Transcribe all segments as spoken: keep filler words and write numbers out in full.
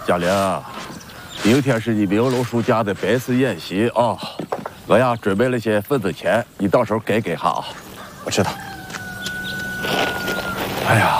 嘉玲，明天是你明楼叔家的拜师宴席啊，我呀准备了些份子钱，你到时候给给哈啊。 我知道。 哎呀，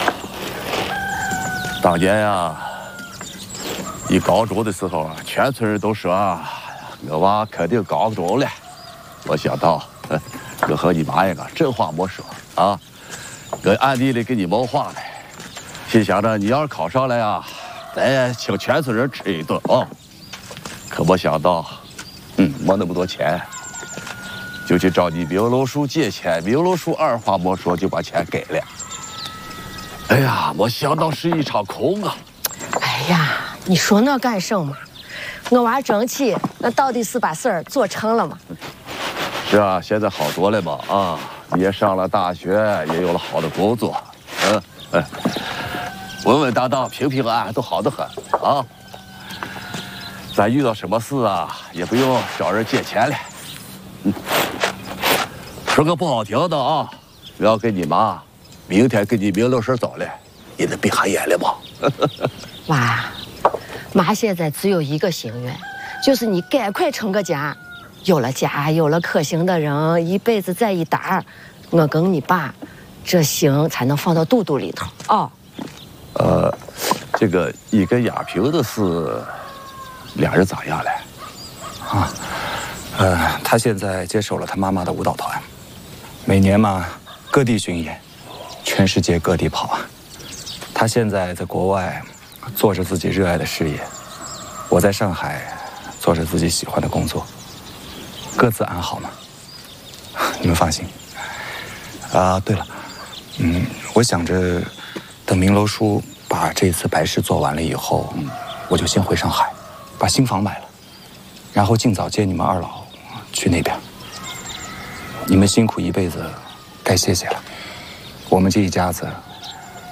当年呀，你高中的时候啊，全村人都说啊，我娃肯定高中了。没想到，我和你妈一个真话没说啊，我暗地里给你谋划呢，心想着你要是考上来呀，咱请全村人吃一顿啊。可没想到，嗯，没那么多钱，就去找你明楼叔借钱，明楼叔二话没说就把钱给了。哎呀，没想到是一场空啊！ 哎呀，你说那干什么？我娃争气，那到底是把事儿做成了吗？ 是啊，现在好多了嘛啊！你也上了大学，也有了好的工作，嗯嗯，稳稳当当、平平安安，都好得很啊！咱遇到什么事啊，也不用找人借钱了。嗯，说个不好听的啊，我要跟你妈明天跟你明楼婶走了，你能闭下眼了吗？ 娃，妈现在只有一个心愿，就是你赶快成个家。有了家，有了可行的人，一辈子在一搭儿，我跟你爸，这心才能放到肚肚里头哦。 呃，这个你跟亚萍的事，俩人咋样了？ 啊，呃，他现在接手了他妈妈的舞蹈团，每年嘛各地巡演，全世界各地跑啊。他现在在国外做着自己热爱的事业，我在上海做着自己喜欢的工作。各自安好嘛，你们放心。啊，对了，嗯，我想着等明楼叔把这次白事做完了以后，嗯，我就先回上海，把新房买了，然后尽早接你们二老去那边。你们辛苦一辈子，该歇歇了。我们这一家子